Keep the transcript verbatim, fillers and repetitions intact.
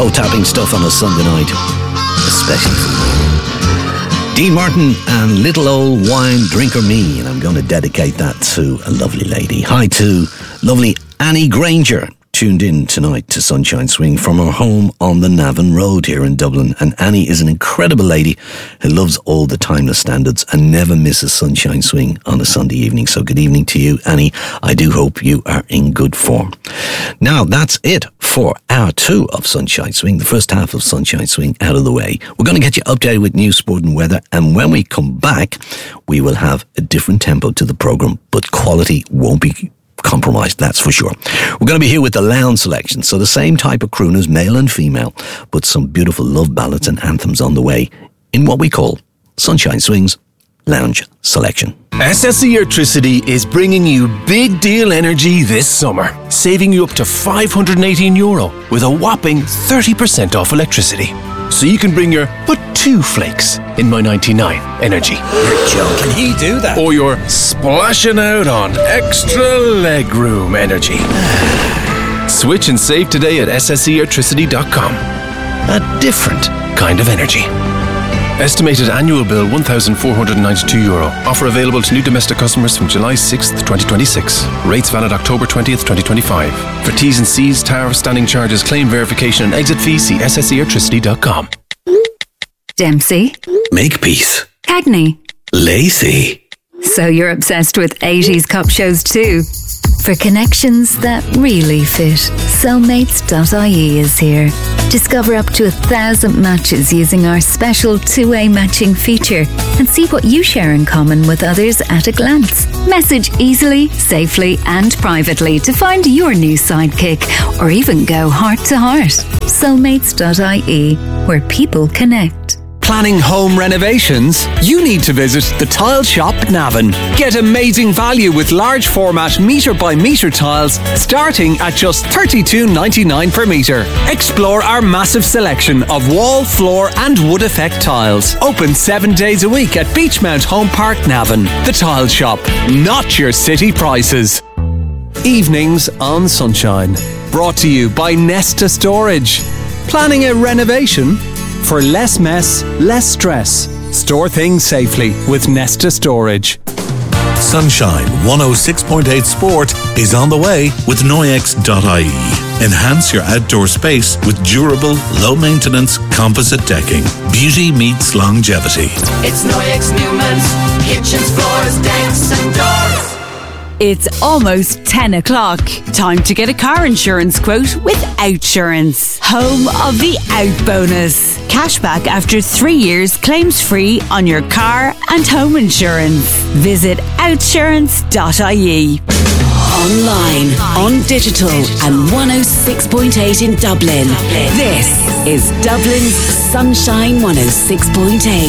toe-tapping stuff on a Sunday night, especially for me. Dean Martin and Little Old Wine Drinker Me, and I'm going to dedicate that to a lovely lady. Hi to lovely Annie Granger, tuned in tonight to Sunshine Swing from her home on the Navan Road here in Dublin. And Annie is an incredible lady who loves all the timeless standards and never misses Sunshine Swing on a Sunday evening. So good evening to you, Annie. I do hope you are in good form. Now, that's it for hour two of Sunshine Swing, the first half of Sunshine Swing out of the way. We're going to get you updated with news, sport and weather. And when we come back, we will have a different tempo to the programme, but quality won't be compromised, that's for sure. We're going to be here with the Lounge selection, so the same type of crooners, male and female, but some beautiful love ballads and anthems on the way in what we call Sunshine Swing's Lounge selection. S S E Electricity is bringing you big deal energy this summer, saving you up to five hundred eighteen euro with a whopping thirty percent off electricity. So you can bring your but two flakes in my ninety-nine energy. You're joking, he do that? Or you're splashing out on extra legroom energy. Switch and save today at s s e electricity dot com. A different kind of energy. Estimated annual bill one thousand four hundred ninety-two euro. Offer available to new domestic customers from July sixth, twenty twenty-six. Rates valid October twentieth, twenty twenty-five. For T's and C's, tariff, standing charges, claim verification and exit fees, see s s e electricity dot com. Dempsey. Makepeace. Cagney. Lacey. So you're obsessed with eighties cop shows too? For connections that really fit, soulmates dot I E is here. Discover up to a thousand matches using our special two-way matching feature and see what you share in common with others at a glance. Message easily, safely and privately to find your new sidekick, or even go heart to heart. soulmates dot I E, where people connect. Planning home renovations? You need to visit the Tile Shop Navan. Get amazing value with large format metre by metre tiles starting at just thirty-two ninety-nine per metre. Explore our massive selection of wall, floor and wood effect tiles. Open seven days a week at Beachmount Home Park Navan. The Tile Shop, not your city prices. Evenings on Sunshine. Brought to you by Nesta Storage. Planning a renovation? For less mess, less stress. Store things safely with Nesta Storage. Sunshine one oh six point eight Sport is on the way with Noyex dot I E. Enhance your outdoor space with durable, low-maintenance composite decking. Beauty meets longevity. It's Noyex Newman's kitchens, floors, decks and doors. It's almost ten o'clock. Time to get a car insurance quote with Outsurance. Home of the Out Bonus. Cashback after three years claims free on your car and home insurance. Visit outsurance dot I E. Online, on digital and one oh six point eight in Dublin. This is Dublin's Sunshine one oh six point eight.